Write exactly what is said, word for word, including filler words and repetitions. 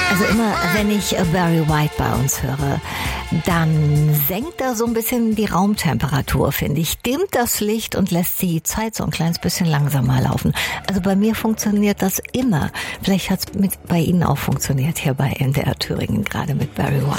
Also immer, wenn ich Barry White bei uns höre, dann senkt er so ein bisschen die Raumtemperatur, finde ich. Dimmt das Licht und lässt die Zeit so ein kleines bisschen langsamer laufen. Also bei mir funktioniert das immer. Vielleicht hat es bei Ihnen auch funktioniert hier bei N D R Thüringen, gerade mit Barry White.